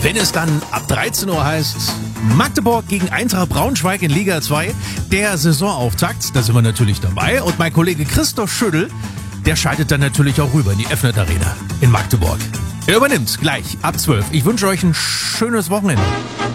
wenn es dann ab 13 Uhr heißt Magdeburg gegen Eintracht Braunschweig in Liga 2, der Saisonauftakt. Da sind wir natürlich dabei. Und mein Kollege Christoph Schüttel, der schaltet dann natürlich auch rüber in die F-Net Arena in Magdeburg. Er übernimmt gleich ab 12. Ich wünsche euch ein schönes Wochenende.